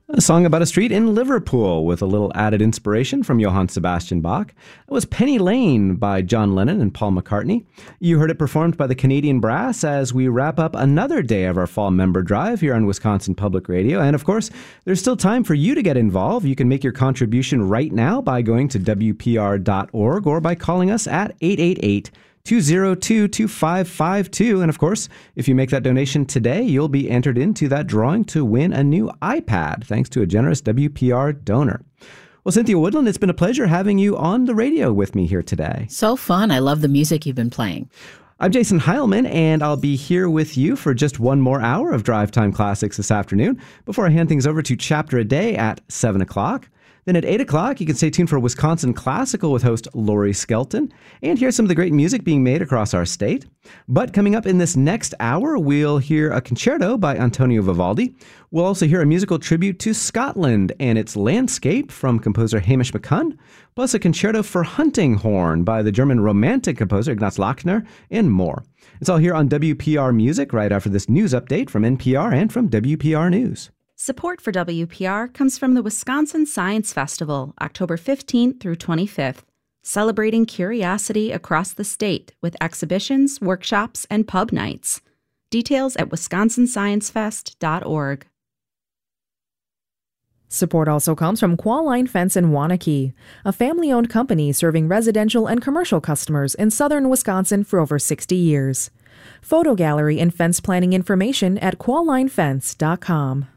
A song about a street in Liverpool with a little added inspiration from Johann Sebastian Bach. It was Penny Lane by John Lennon and Paul McCartney. You heard it performed by the Canadian Brass as we wrap up another day of our fall member drive here on Wisconsin Public Radio. And of course, there's still time for you to get involved. You can make your contribution right now by going to WPR.org or by calling us at 888-202-2552. And of course, if you make that donation today, you'll be entered into that drawing to win a new iPad, thanks to a generous WPR donor. Well, Cynthia Woodland, it's been a pleasure having you on the radio with me here today. So fun. I love the music you've been playing. I'm Jason Heilman, and I'll be here with you for just one more hour of Drive Time Classics this afternoon before I hand things over to Chapter a Day at 7 o'clock. Then at 8 o'clock, you can stay tuned for Wisconsin Classical with host Lori Skelton and hear some of the great music being made across our state. But coming up in this next hour, we'll hear a concerto by Antonio Vivaldi. We'll also hear a musical tribute to Scotland and its landscape from composer Hamish McCunn, plus a concerto for hunting horn by the German Romantic composer Ignaz Lachner, and more. It's all here on WPR Music right after this news update from NPR and from WPR News. Support for WPR comes from the Wisconsin Science Festival, October 15th through 25th, celebrating curiosity across the state with exhibitions, workshops, and pub nights. Details at wisconsinsciencefest.org. Support also comes from Qualline Fence in Waunakee, a family-owned company serving residential and commercial customers in southern Wisconsin for over 60 years. Photo gallery and fence planning information at quallinefence.com.